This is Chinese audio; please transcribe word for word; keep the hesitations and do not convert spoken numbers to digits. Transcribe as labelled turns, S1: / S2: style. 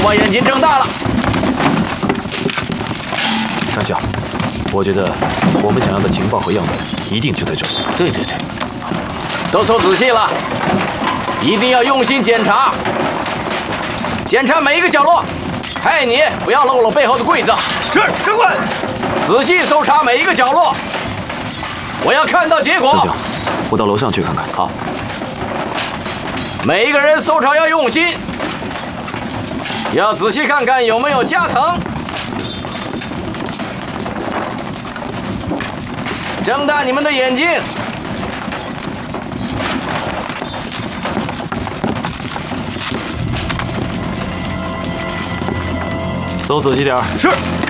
S1: 把眼睛睁大了。
S2: 上校，我觉得我们想要的情报和样本一定就在这儿。
S1: 对对对，都凑仔细了，一定要用心检查，检查每一个角落。嘿，你不要漏了背后的柜子。
S3: 是，长官。
S1: 仔细搜查每一个角落，我要看到结果。
S2: 上校，我到楼上去看看。
S1: 好。每一个人搜查要用心，要仔细看看有没有夹层。睁大你们的眼睛。
S2: 走仔细点儿。
S3: 是。